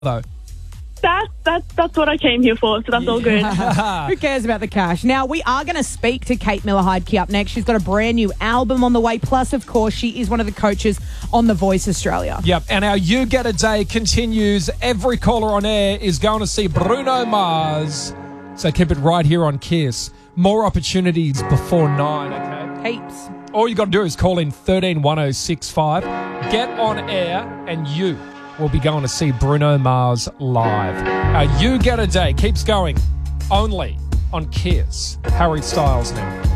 though. That's what I came here for, so that's all good. Who cares about the cash? Now, we are going to speak to Kate Miller-Heidke up next. She's got a brand new album on the way. Plus, of course, she is one of the coaches on The Voice Australia. Yep, and our You Get a Day continues. Every caller on air is going to see Bruno Mars. So keep it right here on Kiss. More opportunities before 9, okay? Heaps. All you got to do is call in 131065. Get on air and you will be going to see Bruno Mars live. You Get a Day keeps going only on Kiss. Harry Styles now.